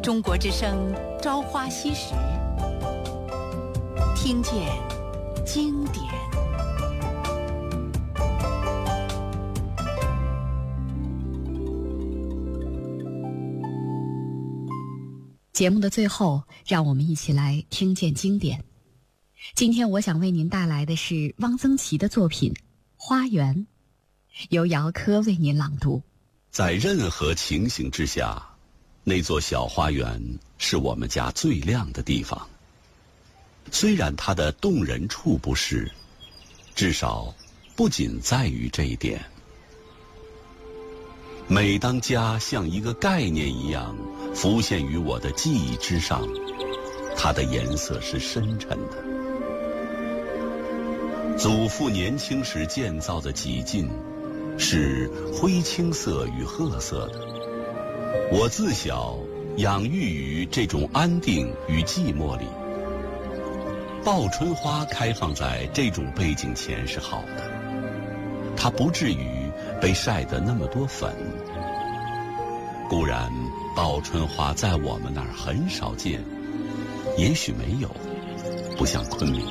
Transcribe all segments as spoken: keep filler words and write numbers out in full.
中国之声朝花夕拾，听见经典。 节目的最后，让我们一起来听见经典。今天我想为您带来的是汪曾祺的作品《花园》，由姚科为您朗读。 在任何情形之下，那座小花园是我们家最亮的地方。虽然它的动人处不是，至少不仅在于这一点。每当家像一个概念一样浮现于我的记忆之上，它的颜色是深沉的。祖父年轻时建造的几进是灰青色与褐色的。我自小养育于这种安定与寂寞里。报春花开放在这种背景前是好的，它不至于被晒得那么多粉。固然报春花在我们那儿很少见，也许没有，不像昆明。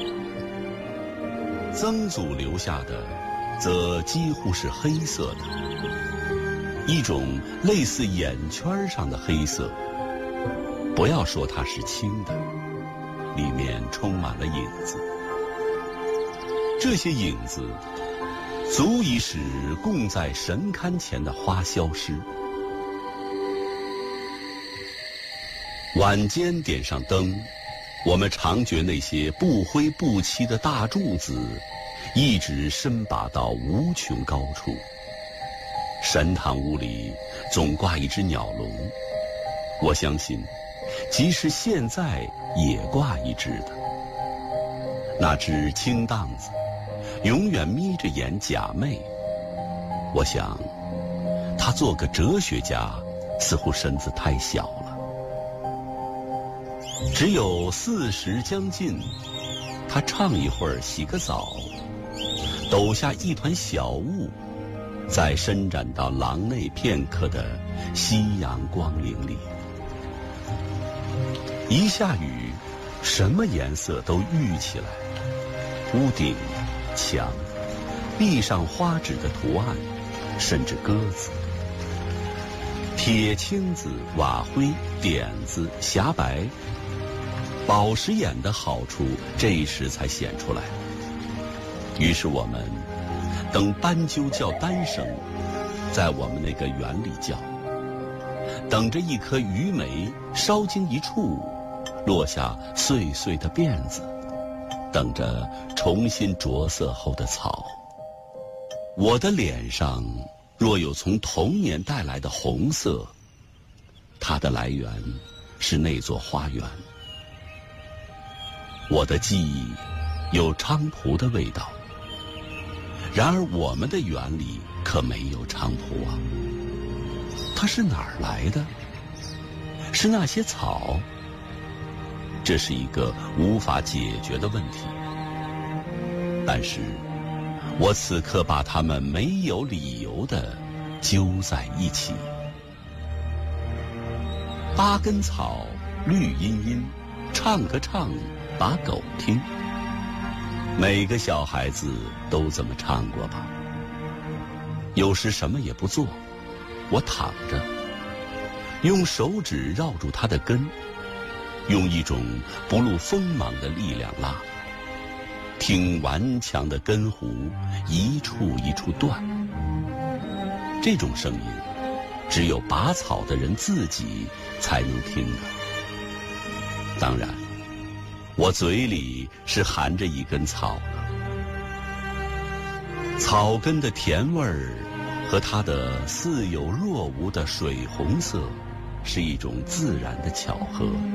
曾祖留下的则几乎是黑色的，一种类似眼圈上的黑色。不要说它是青的，里面充满了影子。这些影子足以使供在神龛前的花消失。晚间点上灯，我们常觉那些不灰不漆的大柱子一直伸拔到无穷高处。神堂屋里总挂一只鸟笼，我相信即使现在也挂一只的。那只青荡子永远眯着眼假寐。我想他做个哲学家似乎身子太小了。只有四十将近，他唱一会儿，洗个澡，抖下一团小雾，在伸展到廊内片刻的夕阳光影里。一下雨，什么颜色都郁起来，屋顶、墙、壁上花纸的图案，甚至鸽子。铁青子、瓦灰、点子、霞白，宝石眼的好处这时才显出来。于是我们等斑鸠叫单声，在我们那个园里叫，等着一颗榆梅稍经一触，落下碎碎的辫子，等着重新着色后的草。我的脸上若有从童年带来的红色，它的来源是那座花园。我的记忆有菖蒲的味道，然而我们的园里可没有菖蒲啊。它是哪儿来的？是那些草？这是一个无法解决的问题。但是我此刻把它们没有理由地揪在一起。八根草，绿茵茵，唱个唱，把狗听。每个小孩子都这么唱过吧。有时什么也不做，我躺着，用手指绕住它的根，用一种不露锋芒的力量拉，听顽强的根弧一处一处断。这种声音只有拔草的人自己才能听的。当然我嘴里是含着一根草的。草根的甜味儿和它的似有若无的水红色是一种自然的巧合。